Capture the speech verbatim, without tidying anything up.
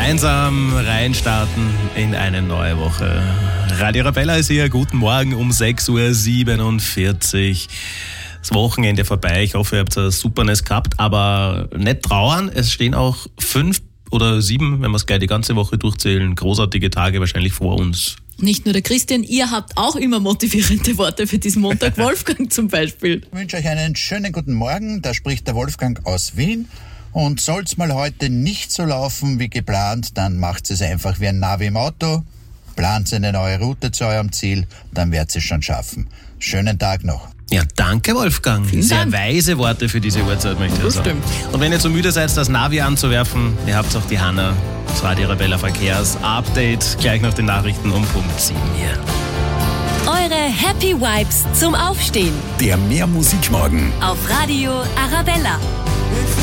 gemeinsam reinstarten in eine neue Woche. Radio Arabella ist hier. Guten Morgen um sechs Uhr siebenundvierzig. Das Wochenende vorbei. Ich hoffe, ihr habt ein super Netz gehabt, aber nicht trauern. Es stehen auch fünf oder sieben, wenn wir es gleich die ganze Woche durchzählen, großartige Tage wahrscheinlich vor uns. Nicht nur der Christian, ihr habt auch immer motivierende Worte für diesen Montag. Wolfgang zum Beispiel. Ich wünsche euch einen schönen guten Morgen. Da spricht der Wolfgang aus Wien. Und soll's mal heute nicht so laufen wie geplant, dann macht es einfach wie ein Navi im Auto. Plant eine neue Route zu eurem Ziel, dann werdet ihr es schon schaffen. Schönen Tag noch. Ja, danke Wolfgang. Vielen Sehr Dank. weise Worte für diese Uhrzeit, möchte ich sagen. Stimmt. Und wenn ihr so müde seid, das Navi anzuwerfen, ihr habt auch die Hanna, das Radio Arabella Verkehrs-Update, gleich nach den Nachrichten um Punkt sieben hier. Eure Happy Vibes zum Aufstehen Der Mehr Musikmorgen. auf Radio Arabella.